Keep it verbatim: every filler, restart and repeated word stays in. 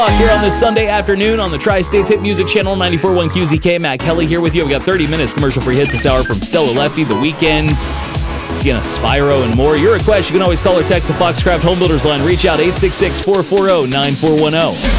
Here on this Sunday afternoon on the Tri-States Hit Music Channel, ninety-four point one Q Z K. Matt Kelly here with you. We got thirty minutes commercial-free hits this hour from Stella Lefty, The Weeknd, Sienna Spyro, and more. Your request, you can always call or text the Foxcraft Home Builders line. Reach out eight six six, four four zero, nine four one zero.